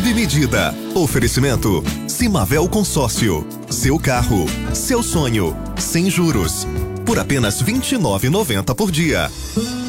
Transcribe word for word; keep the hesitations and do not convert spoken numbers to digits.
sob medida. Oferecimento Simavel Consórcio. Seu carro, seu sonho, sem juros. Por apenas vinte e nove reais e noventa centavos por dia.